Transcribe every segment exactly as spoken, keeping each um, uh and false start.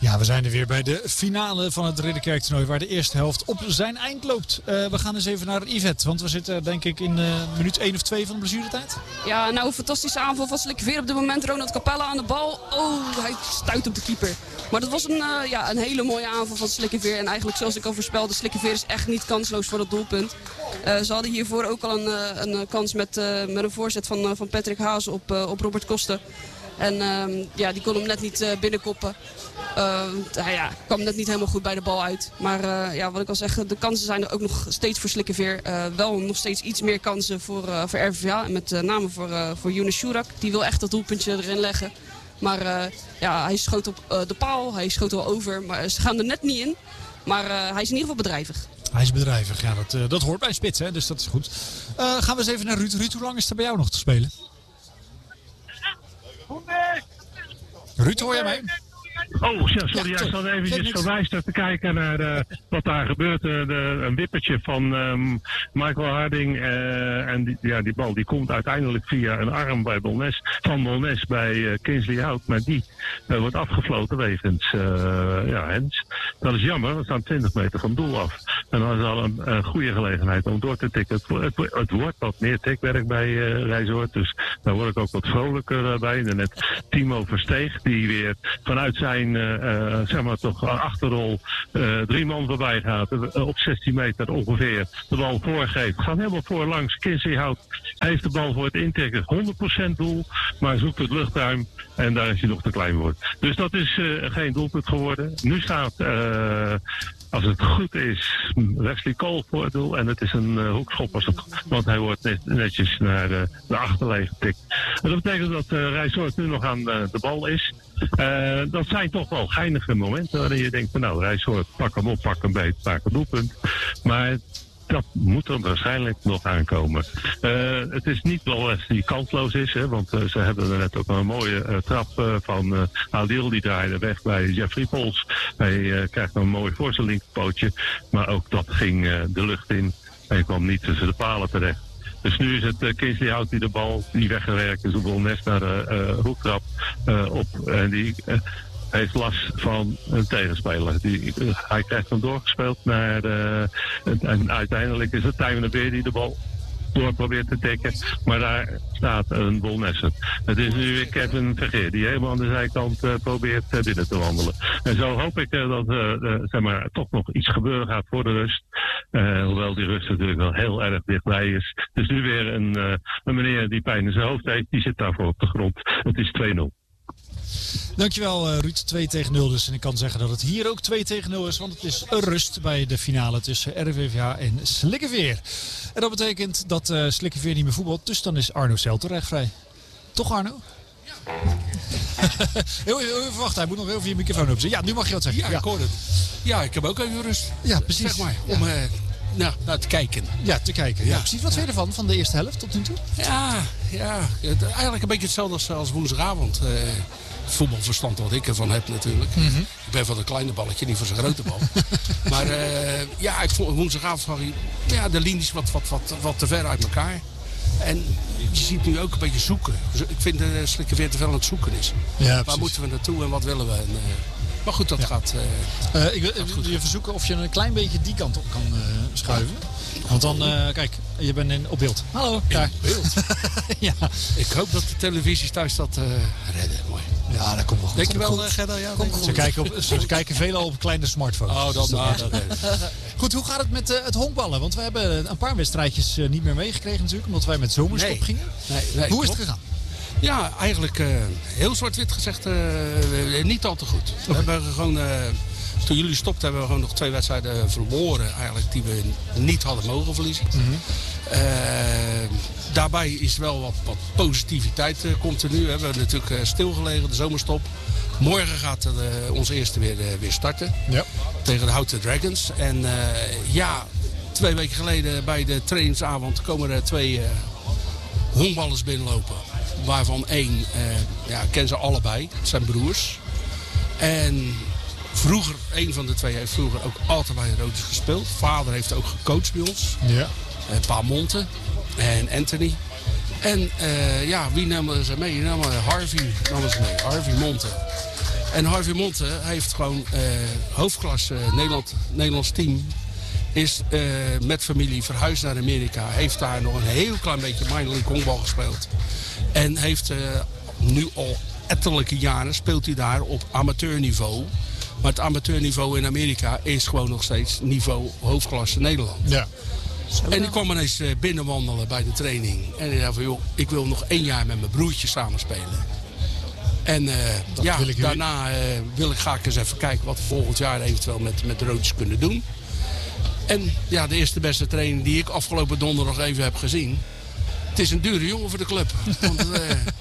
Ja, we zijn er weer bij de finale van het Ridderkerk-toernooi, waar de eerste helft op zijn eind loopt. Uh, we gaan eens even naar Yvette, want we zitten denk ik in uh, minuut één of twee van de blessuretijd. Ja, nou een fantastische aanval van Slikkeveer op dit moment. Ronald Capella aan de bal. Oh, hij stuit op de keeper. Maar dat was een, uh, ja, een hele mooie aanval van Slikkeveer. En eigenlijk zoals ik al voorspelde, Slikkeveer is echt niet kansloos voor dat doelpunt. Uh, ze hadden hiervoor ook al een, uh, een kans met, uh, met een voorzet van, uh, van Patrick Haas op, uh, op Robert Koster. En uh, ja, die kon hem net niet uh, binnenkoppen. Uh, ja, kwam net niet helemaal goed bij de bal uit. Maar uh, ja, wat ik al zeg, de kansen zijn er ook nog steeds voor Slikkeveer. Uh, wel nog steeds iets meer kansen voor, uh, voor R V V A. En met uh, name voor, uh, voor Younes Shurak. Die wil echt dat doelpuntje erin leggen. Maar uh, ja, hij schoot op uh, de paal. Hij schoot wel over. Maar ze gaan er net niet in. Maar uh, hij is in ieder geval bedrijvig. Hij is bedrijvig, ja. Dat, uh, dat hoort bij spits, hè, dus dat is goed. Uh, gaan we eens even naar Ruud. Ruud, hoe lang is er bij jou nog te spelen? Ruud, hoor jij mij? Oh, ja, sorry, ja, ik zat eventjes verwijster te kijken naar uh, wat daar gebeurt. Uh, de, een wippertje van um, Michael Harding. Uh, en die, ja, die bal die komt uiteindelijk via een arm bij Bolnes, van Bolnes bij uh, Kingsley Hout. Maar die uh, wordt afgefloten wegens uh, ja, Hens. Dat is jammer, we staan twintig meter van doel af. En dan is al een, een goede gelegenheid om door te tikken. Het, het, het wordt wat meer tikwerk bij uh, Rijsoord. Dus daar word ik ook wat vrolijker uh, bij. En net Timo Versteeg, die weer vanuit zijn zijn uh, zeg maar toch achterrol uh, drie man voorbij gaat. Uh, op zestien meter ongeveer de bal voorgeeft. Gaat helemaal voorlangs. Kingsley Hout heeft de bal voor het intikken. honderd procent doel, maar zoekt het luchtruim. En daar is hij nog te klein voor. Dus dat is uh, geen doelpunt geworden. Nu staat, uh, als het goed is, Wesley Cole voor het doel. En het is een uh, hoekschop, als het, want hij wordt net, netjes naar uh, de achterlijn getikt. En dat betekent dat uh, Rijsoord nu nog aan uh, de bal is. Uh, dat zijn toch wel geinige momenten waarin je denkt van nou, Rijsoord, pak hem op, pak hem beet, maak een doelpunt. Maar dat moet er waarschijnlijk nog aankomen. Uh, het is niet wel eens die kansloos is, hè, want uh, ze hebben er net ook een mooie uh, trap uh, van uh, Adil, die draaide weg bij Jeffrey Pols. Hij uh, krijgt een mooi voor zijn linkerpootje, maar ook dat ging uh, de lucht in en kwam niet tussen de palen terecht. Dus nu is het uh, Kingsley Hout die de bal, die weggewerkt is op Bolnes naar de uh, hoektrap uh, op. En die uh, heeft last van een tegenspeler. Die, uh, hij krijgt hem doorgespeeld naar de, uh, en uiteindelijk is het Tijmen de Beer die de bal door probeert te tikken. Maar daar staat een Bolnessen. Het is nu weer Kevin Vergeer die helemaal aan de zijkant uh, probeert uh, binnen te wandelen. En zo hoop ik uh, dat uh, uh, zeg maar, toch nog iets gebeuren gaat voor de rust. Uh, hoewel die rust natuurlijk wel heel erg dichtbij is. Het is nu weer een, uh, een meneer die pijn in zijn hoofd heeft. Die zit daarvoor op de grond. Het is twee nul. Dankjewel uh, Ruud, twee tegen nul dus. En ik kan zeggen dat het hier ook twee tegen nul is. Want het is een rust bij de finale tussen R V V A en Slikkeveer. En dat betekent dat uh, Slikkeveer niet meer voetbalt. Dus dan is Arno Selter echt vrij. Toch Arno? Ja. heel, heel even wachten, hij moet nog heel veel je microfoon opzetten. Ja, nu mag je wat zeggen. Ja, ja, ik hoor het. Ja, ik heb ook even rust. Ja, precies. Zeg maar, om ja. uh, nou, naar te kijken. Ja, te kijken. Ja, ja. precies. Wat vind je ervan, van de eerste helft tot nu toe? Ja, ja. Het, eigenlijk een beetje hetzelfde als, als woensdagavond. Uh, het voetbalverstand wat ik ervan heb natuurlijk. Mm-hmm. Ik ben van een kleine balletje, niet van zijn grote bal. maar uh, ja, ik vond woensdagavond zag je, ja, de linies wat, wat, wat, wat te ver uit elkaar. En je ziet nu ook een beetje zoeken. Ik vind dat uh, Slikkeveer te veel aan het zoeken is. Ja, waar moeten we naartoe en wat willen we? En, uh, maar goed, dat ja. gaat, uh, uh, Ik wil uh, je verzoeken of je een klein beetje die kant op kan uh, schuiven. Want dan, uh, kijk, je bent in, op beeld. Hallo, daar. Beeld? ja. Ik hoop dat de televisies thuis dat uh, redden. Mooi. Ja, dat komt wel goed. Denk je wel, uh, Gerda? Ja, komt goed. Ze, kijken op, ze kijken veelal op kleine smartphones. Oh, dan, nou, dat goed, hoe gaat het met uh, het honkballen? Want we hebben een paar wedstrijdjes uh, niet meer meegekregen natuurlijk, omdat wij met zomerstop nee. gingen. Nee, nee, hoe is het gegaan? Ja, eigenlijk uh, heel zwart-wit gezegd uh, niet al te goed. Okay. We hebben gewoon, uh, toen jullie stopten hebben we gewoon nog twee wedstrijden verloren eigenlijk die we niet hadden mogen verliezen. Mm-hmm. Uh, daarbij is wel wat, wat positiviteit uh, continu. We hebben natuurlijk uh, stilgelegen, de zomerstop. Morgen gaat uh, onze eerste weer, uh, weer starten. Ja. Tegen de Houten Dragons. En uh, ja, twee weken geleden bij de trainingsavond komen er twee uh, honkballers binnenlopen. Waarvan één, uh, ja, ken ze allebei. Het zijn broers. En vroeger, één van de twee heeft vroeger ook altijd bij Roodjes gespeeld. Vader heeft ook gecoacht bij ons. Ja. Uh, Pa Monte en Anthony. En uh, ja, wie namen ze mee? Namen Harvey namen ze mee. Harvey Monte. En Harvey Monte heeft gewoon uh, hoofdklasse uh, Nederland, Nederlands team. Is uh, met familie verhuisd naar Amerika. Heeft daar nog een heel klein beetje minor league honkbal gespeeld. En heeft uh, nu al ettelijke jaren speelt hij daar op amateurniveau. Maar het amateurniveau in Amerika is gewoon nog steeds niveau hoofdklasse Nederland. Ja. En die kwam ineens binnenwandelen bij de training. En hij zei van, joh, ik wil nog één jaar met mijn broertje samen spelen. En uh, ja, daarna uh, wil ik, ga ik eens even kijken wat we volgend jaar eventueel met, met de Roodjes kunnen doen. En ja, de eerste beste training die ik afgelopen donderdag even heb gezien. Het is een dure jongen voor de club. Want uh,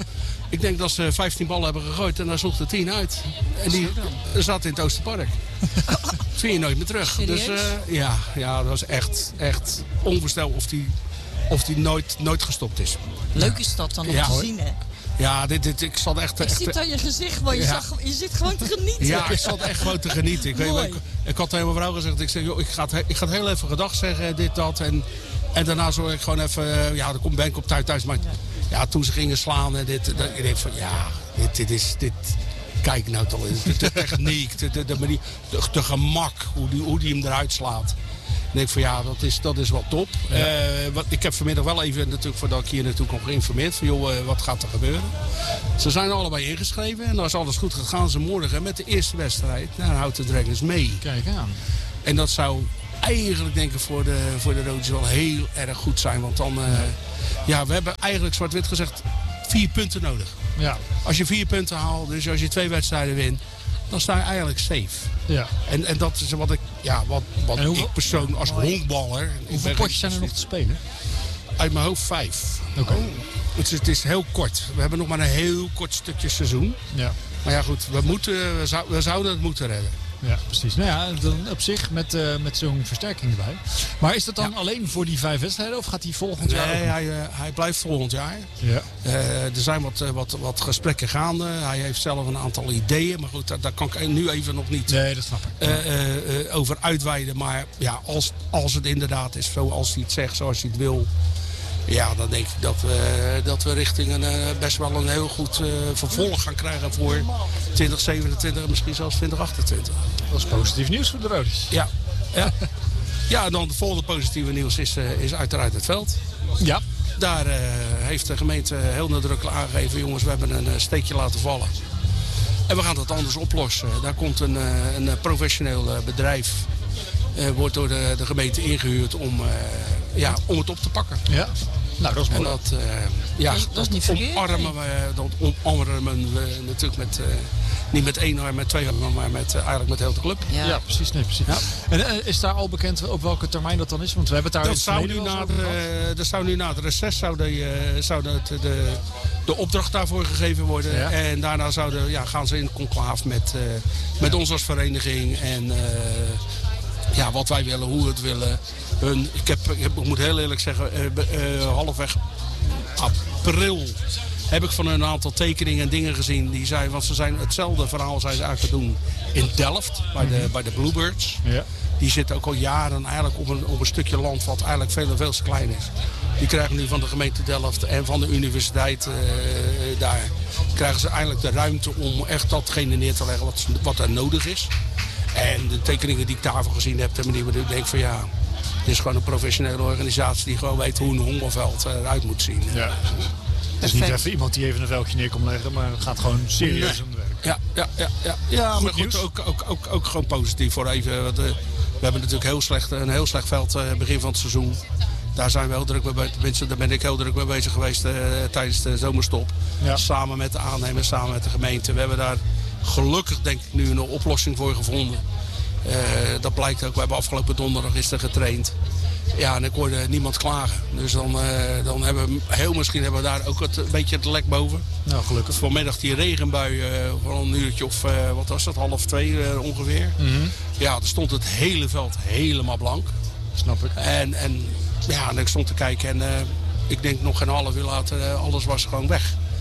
ik denk dat ze vijftien ballen hebben gegooid en daar sloeg er tien uit. En die zat in het Oosterpark. Dat vind je nooit meer terug. Dus uh, ja, ja, dat was echt, echt onvoorstelbaar of die, of die nooit, nooit gestopt is. Leuk is dat dan om ja, te zien, hè? Ja, dit, dit, ik zat echt... Ik echt, zit aan je gezicht, maar je, ja. zag, je zit gewoon te genieten. Ja, ik zat echt gewoon te genieten. Ik, weet, ik, ik had tegen mijn vrouw gezegd, ik, zeg, joh, ik, ga het, ik ga het heel even gedag zeggen, dit, dat. En, en daarna zorg ik gewoon even... Ja, dan ben ik op tijd thuis. Maar ja, toen ze gingen slaan en dit... Dat, ik denk van, ja, dit, dit is... Dit, kijk nou toch, de, de techniek, de, de, de, manier, de, de gemak, hoe die, hoe die hem eruit slaat. Ik denk van ja, dat is, dat is wel top. Ja. Uh, wat, ik heb vanmiddag wel even, natuurlijk voordat ik hier naartoe kom, geïnformeerd van joh, uh, wat gaat er gebeuren. Ze zijn allebei ingeschreven en als alles goed gaat, gaan ze morgen met de eerste wedstrijd naar Houten Dragons mee. Kijk aan. En dat zou eigenlijk denk ik voor de, voor de Roodjes wel heel erg goed zijn. Want dan, uh, ja, we hebben eigenlijk zwart-wit gezegd vier punten nodig. Ja. Als je vier punten haalt, dus als je twee wedstrijden wint, dan sta je eigenlijk safe. Ja. En, en dat is wat ik, ja, wat, wat hoeveel, ik persoon als honkballer... Hoeveel potjes zijn er nog te spelen? Uit mijn hoofd vijf. Oké. Okay. Oh. Het, het is heel kort. We hebben nog maar een heel kort stukje seizoen. Ja. Maar ja goed, we, moeten, we, zou, we zouden het moeten redden. Ja, precies. Nou ja, dan op zich met, uh, met zo'n versterking erbij. Maar is dat dan ja. alleen voor die vijf wedstrijden of gaat hij volgend nee, jaar? Nee, hij, uh, hij blijft volgend jaar. Ja. Uh, er zijn wat, uh, wat, wat gesprekken gaande. Hij heeft zelf een aantal ideeën. Maar goed, daar, daar kan ik nu even nog niet nee, dat snap ik. Uh, uh, uh, over uitweiden. Maar ja, als, als het inderdaad is zoals hij het zegt, zoals hij het wil... Ja, dan denk ik dat we, dat we richting een, uh, best wel een heel goed uh, vervolg gaan krijgen voor twintig zevenentwintig en misschien zelfs twintig achtentwintig. Dat is positief nieuws voor de Roodjes. Ja, ja. Ja, en dan het volgende positieve nieuws is, uh, is uiteraard het veld. Ja. Daar uh, heeft de gemeente heel nadrukkelijk aangegeven, jongens, we hebben een uh, steekje laten vallen. En we gaan dat anders oplossen. Daar komt een, uh, een professioneel uh, bedrijf, uh, wordt door de, de gemeente ingehuurd om... Uh, Ja, om het op te pakken. Ja, nou dat is mooi. En dat, uh, ja, dat, dat, dat is niet verkeerd. Omarmen we, dat omarmen we natuurlijk met, uh, niet met één arm, met twee armen, maar met, uh, eigenlijk met heel de club. Ja, ja precies. Nee, precies. Ja. En uh, is daar al bekend op welke termijn dat dan is? Want we hebben het daar dat zou nu na de, uh, dat zou nu na het reces zou de, uh, zou de, de, de opdracht daarvoor gegeven worden. Ja. En daarna zouden, ja, gaan ze in conclave met, uh, met ja. ons als vereniging en... Uh, Ja, wat wij willen, hoe we het willen. Hun, ik, heb, ik, heb, ik moet heel eerlijk zeggen, uh, uh, halfweg april heb ik van hun een aantal tekeningen en dingen gezien. Die zei, want ze zijn hetzelfde verhaal zijn ze eigenlijk doen in Delft, bij de, bij de Bluebirds. Ja. Die zitten ook al jaren eigenlijk op een, op een stukje land wat eigenlijk veel en veel te klein is. Die krijgen nu van de gemeente Delft en van de universiteit uh, daar, krijgen ze eigenlijk de ruimte om echt datgene neer te leggen wat, wat er nodig is. En de tekeningen die ik daarvoor gezien heb, de manier waarop ik denk van ja, dit is gewoon een professionele organisatie die gewoon weet hoe een hongerveld eruit moet zien. Ja. Het is niet even iemand die even een veldje neer komt leggen, maar het gaat gewoon serieus om het werk. Ja, ja, ja, ja. ja goed maar goed, ook, ook, ook, ook gewoon positief voor even. Want, uh, we hebben natuurlijk heel slecht, een heel slecht veld uh, begin van het seizoen. Daar zijn we heel druk mee bezig. Tenminste, daar ben ik heel druk mee bezig geweest uh, tijdens de zomerstop. Ja. Samen met de aannemers, samen met de gemeente. We hebben daar gelukkig denk ik nu een oplossing voor gevonden. Uh, dat blijkt ook. We hebben afgelopen donderdag is er getraind. Ja, en ik hoorde niemand klagen. Dus dan, uh, dan hebben we heel misschien hebben we daar ook het, een beetje het lek boven. Nou, gelukkig. Vanmiddag die regenbui uh, van een uurtje of uh, wat was dat, half twee uh, ongeveer. Mm-hmm. Ja, er stond het hele veld helemaal blank. Snap ik. En, en ja, en ik stond te kijken en uh, ik denk nog geen half uur later, uh, alles was gewoon weg.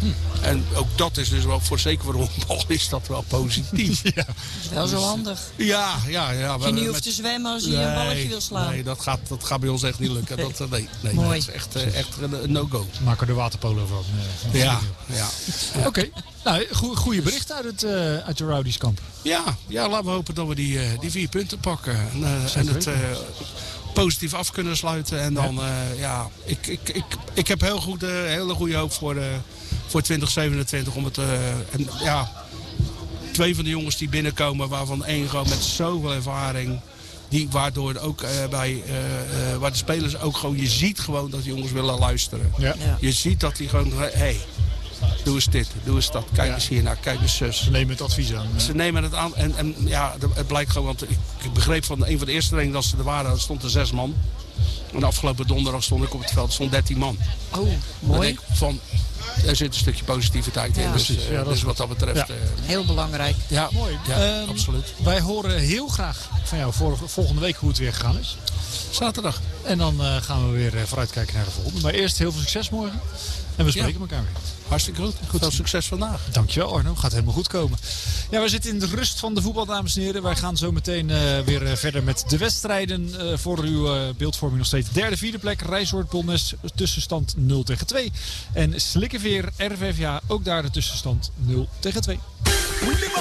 Hm. En ook dat is dus wel, voor zeker voor honkbal is dat wel positief. Ja. Dat is wel zo handig. Ja, ja, ja. Dat je niet hoeft met... te zwemmen als je nee, een balletje wil slaan. Nee, dat gaat, dat gaat bij ons echt niet lukken. Dat, nee, nee, Mooi. dat is echt, echt een no-go. Maak er de waterpolo van. Uh, ja, ja, ja. Oké, okay. Nou, goede bericht uit, het, uh, uit de Rowdieskamp. Ja, ja, laten we hopen dat we die, uh, die vier punten pakken. En, uh, en het uh, positief af kunnen sluiten. En dan, ja, uh, ja ik, ik, ik, ik heb heel goed, uh, hele goede hoop voor, uh, voor twintig zevenentwintig. Om het, uh, en, ja, twee van de jongens die binnenkomen, waarvan één gewoon met zoveel ervaring. Die, waardoor ook uh, bij uh, uh, waar de spelers ook gewoon, je ziet gewoon dat de jongens willen luisteren. Ja. Ja. Je ziet dat die gewoon, hé, hey, doe eens dit, doe eens dat, kijk ja. eens hiernaar, kijk eens zus. Ze nemen het advies aan. Ze nemen het aan en, en ja, het blijkt gewoon, want ik begreep van een van de eerste trainingen dat ze er waren, stond er zes man. En de afgelopen donderdag stond ik op het veld, er stond dertien man. Oh, mooi. Ik van, er zit een stukje positiviteit in, ja. dus, uh, ja, dus wat dat betreft. Ja. Uh, Heel belangrijk. Ja, mooi. Ja, um, absoluut. Wij horen heel graag van jou voor, volgende week hoe het weer gegaan is. Zaterdag. En dan uh, gaan we weer uh, vooruitkijken naar de volgende. Maar eerst heel veel succes morgen. En we spreken ja. elkaar weer. Hartstikke goed. Goed. Veel succes vandaag. Dankjewel Arno. Gaat helemaal goed komen. Ja, we zitten in de rust van de voetbal, dames en heren. Wij gaan zo meteen uh, weer uh, verder met de wedstrijden. Uh, voor uw uh, beeldvorming nog steeds derde, vierde plek. Rijsoord, Bolnes, tussenstand nul tegen twee. En Slikkeveer, R V V A, ook daar de tussenstand nul tegen twee.